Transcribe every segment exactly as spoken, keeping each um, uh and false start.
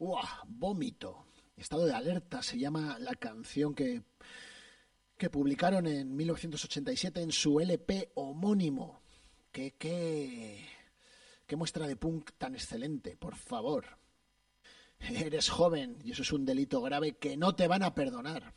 ¡Uah! Vómito. Estado de alerta se llama la canción que, que publicaron en mil novecientos ochenta y siete en su L P homónimo. ¿Qué, qué, qué muestra de punk tan excelente, por favor? Eres joven y eso es un delito grave que no te van a perdonar.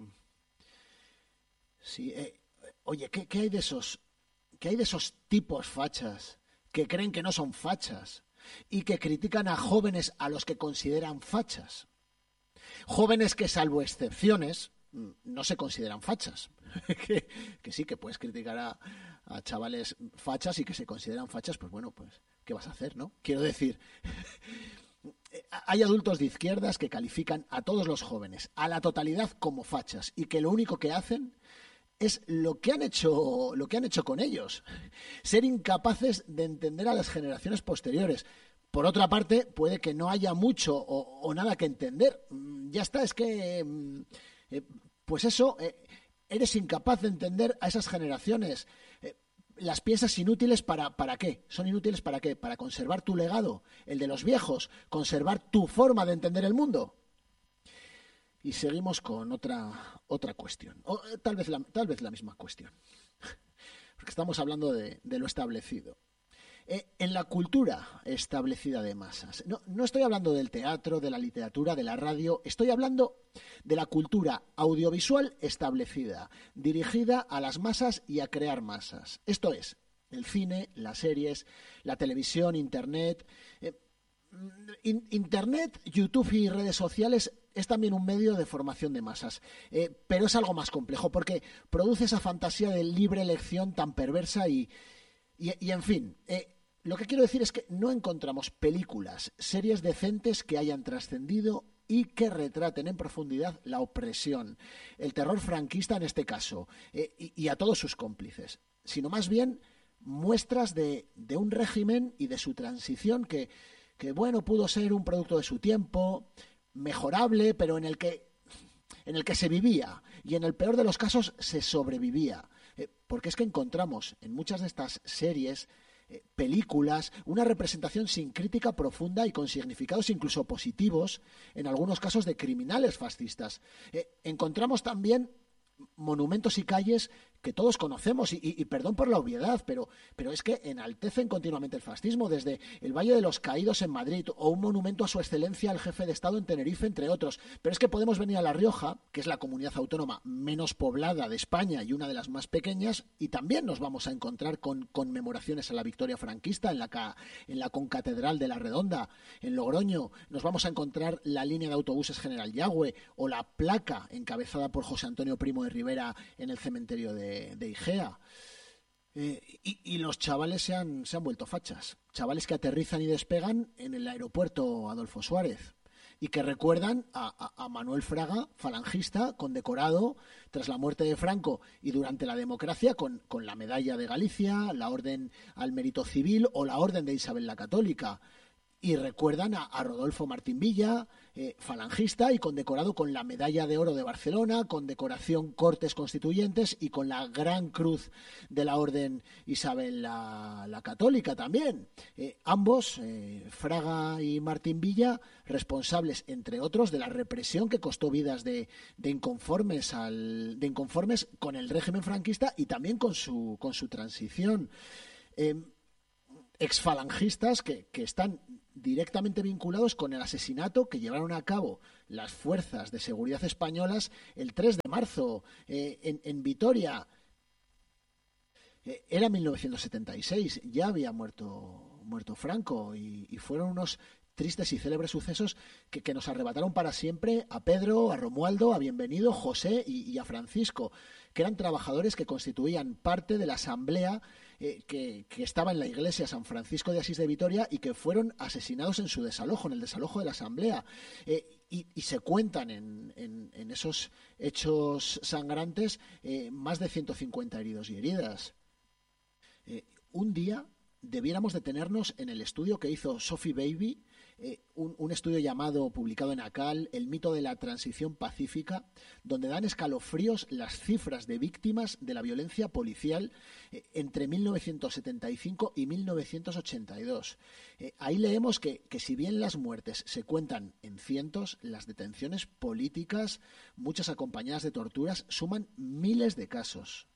Sí, eh, oye, ¿qué, qué hay de esos, qué hay de esos tipos fachas que creen que no son fachas y que critican a jóvenes a los que consideran fachas? Jóvenes que, salvo excepciones, no se consideran fachas. que, que sí, que puedes criticar a, a chavales fachas y que se consideran fachas, pues bueno, pues, ¿qué vas a hacer, no? Quiero decir, hay adultos de izquierdas que califican a todos los jóvenes, a la totalidad, como fachas, y que lo único que hacen es lo que han hecho, lo que han hecho con ellos, ser incapaces de entender a las generaciones posteriores. Por otra parte, puede que no haya mucho o, o nada que entender. Ya está, es que, eh, pues eso, eh, eres incapaz de entender a esas generaciones. Eh, las piensas inútiles para, ¿para qué? ¿Son inútiles para qué? Para conservar tu legado, el de los viejos, conservar tu forma de entender el mundo. Y seguimos con otra, otra cuestión, o tal vez, la, tal vez la misma cuestión, porque estamos hablando de, de lo establecido. Eh, en la cultura establecida de masas, no, no estoy hablando del teatro, de la literatura, de la radio, estoy hablando de la cultura audiovisual establecida, dirigida a las masas y a crear masas. Esto es, el cine, las series, la televisión, Internet. Eh, Internet, YouTube y redes sociales es también un medio de formación de masas, eh, pero es algo más complejo porque produce esa fantasía de libre elección tan perversa y, y, y en fin, eh, lo que quiero decir es que no encontramos películas, series decentes que hayan trascendido y que retraten en profundidad la opresión, el terror franquista en este caso, eh, y, y a todos sus cómplices, sino más bien muestras de, de un régimen y de su transición que que bueno, pudo ser un producto de su tiempo, mejorable, pero en el que, en el que se vivía y en el peor de los casos se sobrevivía. Eh, porque es que encontramos en muchas de estas series, eh, películas, una representación sin crítica profunda y con significados incluso positivos, en algunos casos de criminales fascistas. Eh, encontramos también monumentos y calles que todos conocemos y, y, y perdón por la obviedad, pero, pero es que enaltecen continuamente el fascismo, desde el Valle de los Caídos en Madrid o un monumento a su excelencia al jefe de Estado en Tenerife, entre otros. Pero es que podemos venir a La Rioja, que es la comunidad autónoma menos poblada de España y una de las más pequeñas, y también nos vamos a encontrar con conmemoraciones a la victoria franquista en la, en la concatedral de La Redonda, en Logroño. Nos vamos a encontrar la línea de autobuses General Yagüe o la placa encabezada por José Antonio Primo de Rivera en el cementerio de de Igea. Eh, y, y los chavales se han, se han vuelto fachas. Chavales que aterrizan y despegan en el aeropuerto Adolfo Suárez y que recuerdan a, a, a Manuel Fraga, falangista, condecorado tras la muerte de Franco y durante la democracia con, con la medalla de Galicia, la orden al mérito civil o la orden de Isabel la Católica. Y recuerdan a, a Rodolfo Martín Villa, eh, falangista y condecorado con la Medalla de Oro de Barcelona, con decoración Cortes Constituyentes y con la Gran Cruz de la Orden Isabel la, la Católica también. Eh, ambos, eh, Fraga y Martín Villa, responsables, entre otros, de la represión que costó vidas de, de, inconformes, al, de inconformes con el régimen franquista y también con su, con su transición. Eh, exfalangistas que, que están directamente vinculados con el asesinato que llevaron a cabo las fuerzas de seguridad españolas el tres de marzo eh, en, en Vitoria. Eh, era mil novecientos setenta y seis, ya había muerto, muerto Franco y, y fueron unos tristes y célebres sucesos que, que nos arrebataron para siempre a Pedro, a Romualdo, a Bienvenido, José y, y a Francisco, que eran trabajadores que constituían parte de la asamblea eh, que, que estaba en la iglesia San Francisco de Asís de Vitoria y que fueron asesinados en su desalojo, en el desalojo de la asamblea. Eh, y, y se cuentan en, en, en esos hechos sangrantes eh, más de ciento cincuenta heridos y heridas. Eh, un día debiéramos detenernos en el estudio que hizo Sophie Baby eh, un, un estudio llamado, publicado en ACAL, El mito de la transición pacífica, donde dan escalofríos las cifras de víctimas de la violencia policial eh, entre mil novecientos setenta y cinco y mil novecientos ochenta y dos. Eh, ahí leemos que, que si bien las muertes se cuentan en cientos, las detenciones políticas, muchas acompañadas de torturas, suman miles de casos.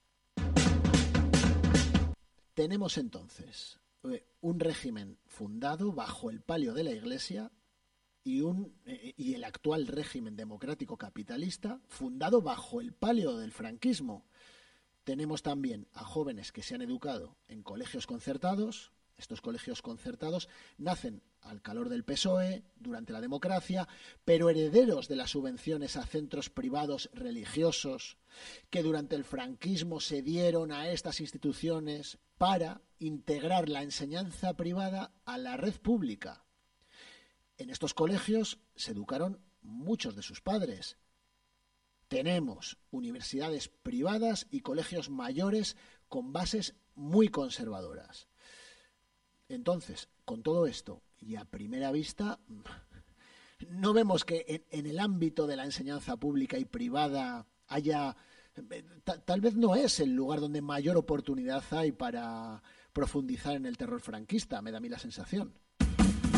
Tenemos entonces eh, un régimen fundado bajo el palio de la Iglesia y, un, eh, y el actual régimen democrático capitalista fundado bajo el palio del franquismo. Tenemos también a jóvenes que se han educado en colegios concertados. Estos colegios concertados nacen al calor del P S O E, durante la democracia, pero herederos de las subvenciones a centros privados religiosos que durante el franquismo se dieron a estas instituciones para integrar la enseñanza privada a la red pública. En estos colegios se educaron muchos de sus padres. Tenemos universidades privadas y colegios mayores con bases muy conservadoras. Entonces, con todo esto, y a primera vista, no vemos que en, en el ámbito de la enseñanza pública y privada haya... Tal vez no es el lugar donde mayor oportunidad hay para profundizar en el terror franquista, me da a mí la sensación.